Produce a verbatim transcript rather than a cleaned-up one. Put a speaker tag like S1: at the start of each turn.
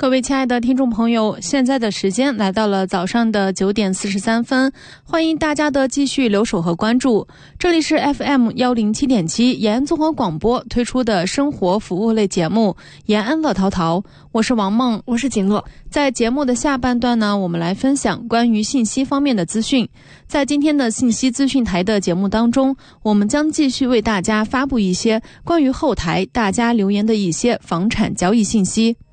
S1: 各位亲爱的听众朋友，现在的时间来到了早上的九点四十三分，欢迎大家的继续留守和关注。这里是 F M 一零七点七 延安综合广播推出的生活服务类节目延安乐淘淘，我是王梦，
S2: 我是景乐。
S1: 在节目的下半段呢，我们来分享关于信息方面的资讯。在今天的信息资讯台的节目当中，我们将继续为大家发布一些关于后台大家留言的一些房产交易信息。